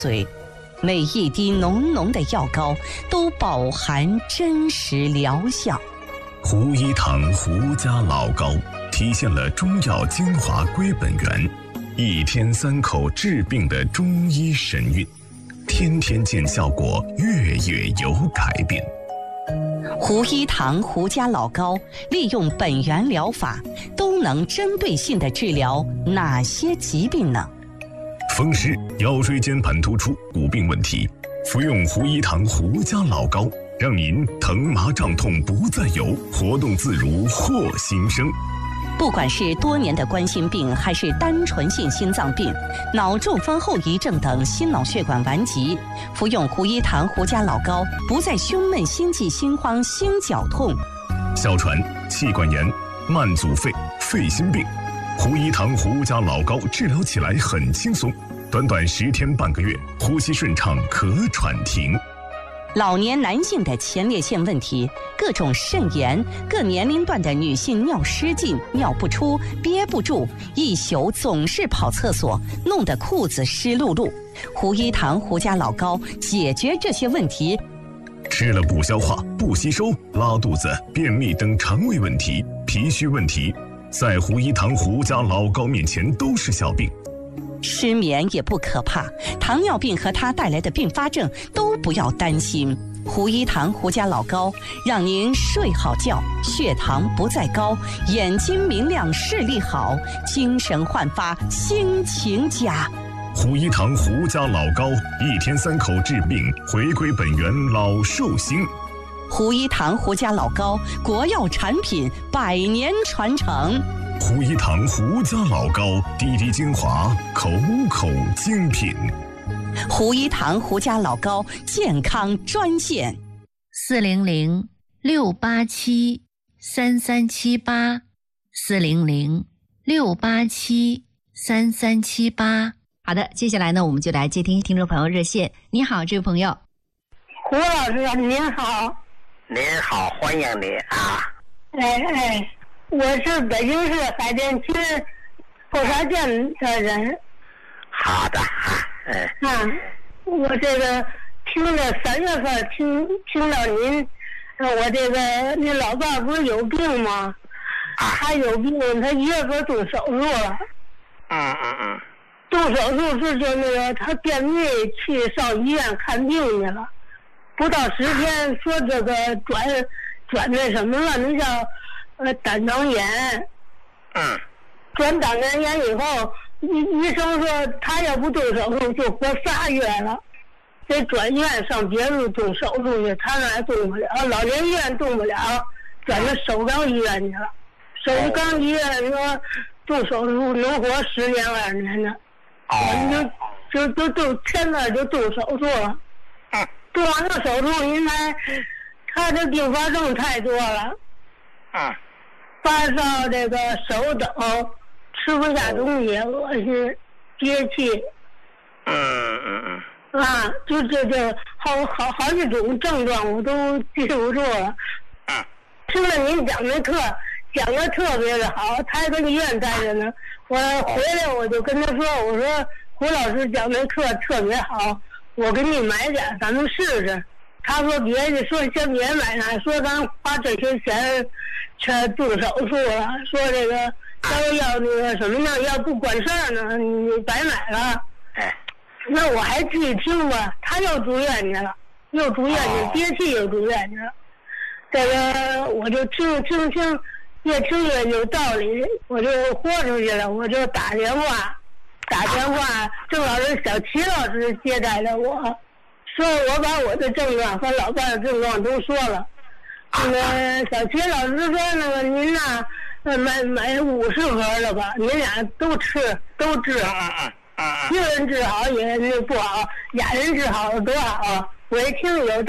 嘴，每一滴浓浓的药膏都饱含真实疗效。 胡一堂胡家老膏体现了中药精华归本源，一天3口治病的中医神韵，天天见效果，月月有改变。 胡一堂胡家老膏利用本源疗法，都能针对性地治疗哪些疾病呢？ 风湿、腰椎间盘突出、骨病问题，服用胡一堂胡家老膏，让您疼麻胀痛不再有，活动自如获新生。 不管是多年的冠心病，还是单纯性心脏病、脑中风后遗症等心脑血管顽疾，服用胡一堂胡家老膏，不再胸闷、心悸、心慌、心绞痛。 哮喘、气管炎、慢阻肺、肺心病，胡一堂胡家老膏治疗起来很轻松，短短10天半个月，呼吸顺畅，咳喘停。 老年男性的前列腺问题，各种肾炎，各年龄段的女性尿失禁、尿不出、憋不住，一宿总是跑厕所，弄得裤子湿漉漉。胡一堂胡家老膏解决这些问题。 吃了不消化、不吸收、拉肚子、便秘等肠胃问题、脾虚问题，在胡一堂胡家老膏面前都是小病。 失眠也不可怕，糖尿病和它带来的并发症都不要担心。胡一堂胡家老膏让您睡好觉，血糖不再高，眼睛明亮，视力好，精神焕发，心情佳。 胡一堂胡家老膏，一天3口治病，回归本源，老寿星。 胡一堂胡家老膏，国药产品，100年传承。 胡一堂胡家老膏，滴滴精华，口口精品。 胡一堂胡家老膏健康专线 400-687-3378，400-687-3378。好的，接下来呢，我们就来接听听众朋友热线。你好，这位朋友。 胡老师，您好。 您好，欢迎您啊。 我是北京市海淀区后沙镇的人。 好的我这个听了3月份听到您，我这个您老伴不是有病吗？他有病，他1月份动手术了。动手术是就那个他便秘去上医院看病去了，不到10天说这个转那什么了，那叫胆囊炎。转胆囊炎以后，医生说他要不动手术就活3月了，得转院上别处动手术去，他那还动不了，老年医院动不了，转到首钢医院去了。首钢医院说动手术能活10年20年的，我们就现在就动手术了。动完了手术，因为他这并发症太多了。发烧，这个手抖，吃不下东西，恶心，憋气。就好几种症状我都记不住了。听了您讲的课，讲的特别的好，他还跟医院待着呢。我回来我就跟他说，我说胡老师讲的课特别好，我给你买点，咱们试试。他说别的，说先别买了，说咱花这些钱全动手术了，说这个要那个什么呢，要不管事儿呢，你白买了。那我还继续听吧，他又住院去了，憋气又住院去了。这个我就听，越听越有道理，我就豁出去了，我就打电话，正好是小齐老师接待了我，说我把我的症状和老伴的症状都说了。那个小齐老师说，那个您呐，买50盒了吧，您俩都治。一个人治好也那不好，俩人治好多好。我一听有